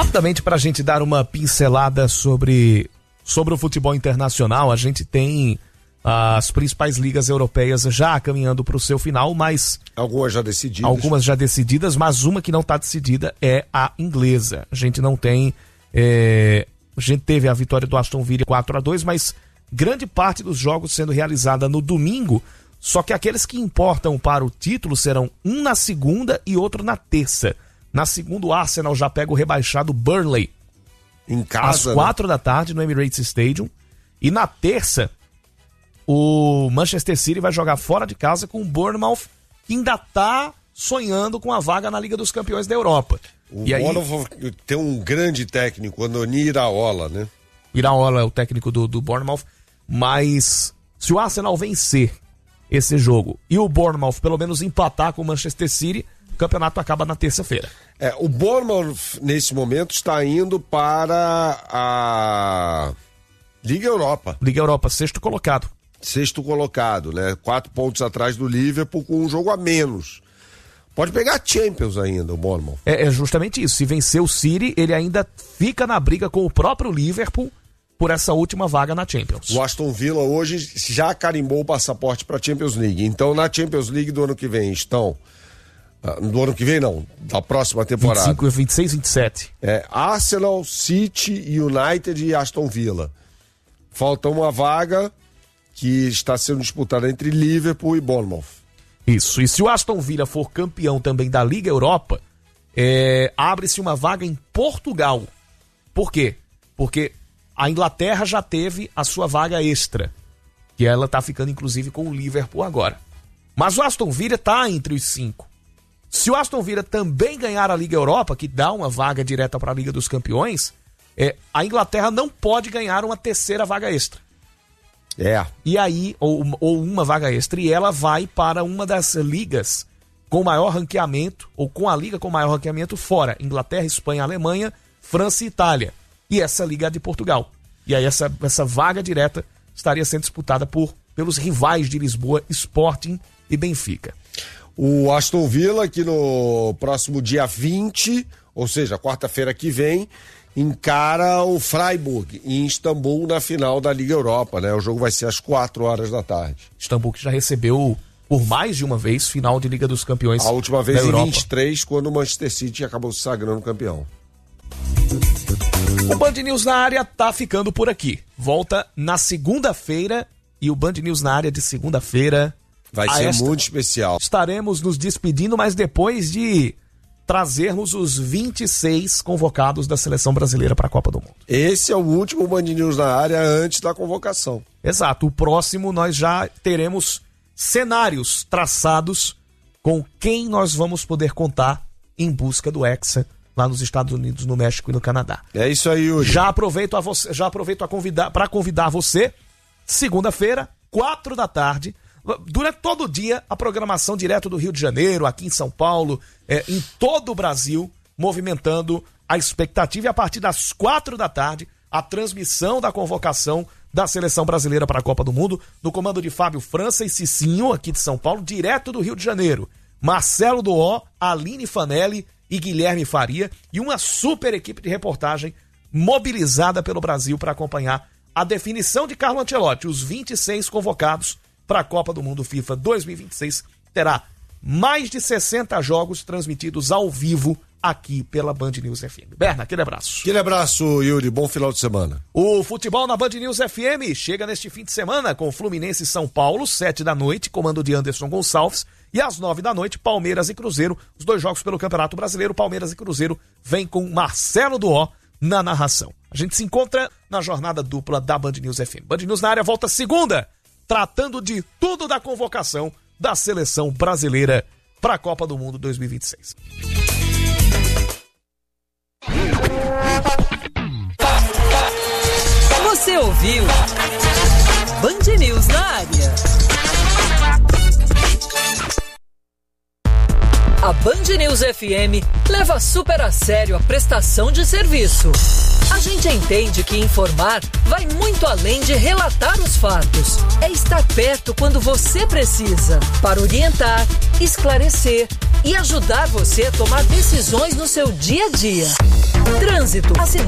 Rapidamente, para a gente dar uma pincelada sobre o futebol internacional, a gente tem as principais ligas europeias já caminhando para o seu final, mas... Algumas já decididas, mas uma que não está decidida é a inglesa. A gente não tem... a gente teve a vitória do Aston Villa 4-2, mas grande parte dos jogos sendo realizada no domingo, só que aqueles que importam para o título serão um na segunda e outro na terça. Na segunda, o Arsenal já pega o rebaixado Burnley em casa, às 4 da tarde no Emirates Stadium. E na terça, o Manchester City vai jogar fora de casa com o Bournemouth, que ainda está sonhando com a vaga na Liga dos Campeões da Europa. O Bournemouth tem um grande técnico, Andoni Iraola, né? Iraola é o técnico do Bournemouth, mas se o Arsenal vencer esse jogo e o Bournemouth pelo menos empatar com o Manchester City, o campeonato acaba na terça-feira. O Bournemouth, nesse momento, está indo para a Liga Europa. Liga Europa, sexto colocado. Sexto colocado, né? 4 pontos atrás do Liverpool, com um jogo a menos. Pode pegar a Champions ainda, o Bournemouth. É justamente isso. Se vencer o City, ele ainda fica na briga com o próprio Liverpool por essa última vaga na Champions. O Aston Villa hoje já carimbou o passaporte para a Champions League. Então, na Champions League do ano que vem estão... Do ano que vem, não. Da próxima temporada. 25, 26, 27. Arsenal, City, United e Aston Villa. Falta uma vaga que está sendo disputada entre Liverpool e Bournemouth. Isso. E se o Aston Villa for campeão também da Liga Europa, abre-se uma vaga em Portugal. Por quê? Porque a Inglaterra já teve a sua vaga extra, que ela está ficando inclusive com o Liverpool agora. Mas o Aston Villa está entre os 5. Se o Aston Villa também ganhar a Liga Europa, que dá uma vaga direta para a Liga dos Campeões, a Inglaterra não pode ganhar uma terceira vaga extra. E aí, ou uma vaga extra, e ela vai para uma das ligas com maior ranqueamento, ou com a liga com maior ranqueamento fora. Inglaterra, Espanha, Alemanha, França e Itália. E essa liga é de Portugal. E aí essa vaga direta estaria sendo disputada pelos rivais de Lisboa, Sporting e Benfica. O Aston Villa, que no próximo dia 20, ou seja, quarta-feira que vem, encara o Freiburg em Istambul na final da Liga Europa, né? O jogo vai ser às 4 horas da tarde. Istambul que já recebeu por mais de uma vez final de Liga dos Campeões. A última vez da em Europa. 23, quando o Manchester City acabou se sagrando campeão. O Band News na área tá ficando por aqui. Volta na segunda-feira e o Band News na área de segunda-feira vai ser muito especial. Estaremos nos despedindo, mas depois de trazermos os 26 convocados da Seleção Brasileira para a Copa do Mundo. Esse é o último Band News na área antes da convocação. Exato. O próximo nós já teremos cenários traçados com quem nós vamos poder contar em busca do Hexa lá nos Estados Unidos, no México e no Canadá. É isso aí, Yuri. Já aproveito para convidar você, segunda-feira, 4 da tarde, durante todo o dia, a programação direto do Rio de Janeiro, aqui em São Paulo, em todo o Brasil, movimentando a expectativa. E a partir das 4 da tarde, a transmissão da convocação da Seleção Brasileira para a Copa do Mundo, no comando de Fábio França e Cicinho, aqui de São Paulo, direto do Rio de Janeiro. Marcelo Doó, Aline Fanelli e Guilherme Faria, e uma super equipe de reportagem mobilizada pelo Brasil para acompanhar a definição de Carlo Ancelotti. Os 26 convocados para a Copa do Mundo FIFA 2026 terá mais de 60 jogos transmitidos ao vivo aqui pela Band News FM. Berna, aquele abraço. Aquele abraço, Yuri. Bom final de semana. O futebol na Band News FM chega neste fim de semana com Fluminense e São Paulo, 7 da noite, comando de Anderson Gonçalves, e às 9 da noite, Palmeiras e Cruzeiro, os 2 jogos pelo Campeonato Brasileiro. Palmeiras e Cruzeiro vem com Marcelo Doó na narração. A gente se encontra na jornada dupla da Band News FM. Band News na área volta segunda, tratando de tudo da convocação da Seleção Brasileira para a Copa do Mundo 2026. Você ouviu Band News na área. A Band News FM leva super a sério a prestação de serviço. A gente entende que informar vai muito além de relatar os fatos. É estar perto quando você precisa, para orientar, esclarecer e ajudar você a tomar decisões no seu dia a dia. Trânsito, acidente.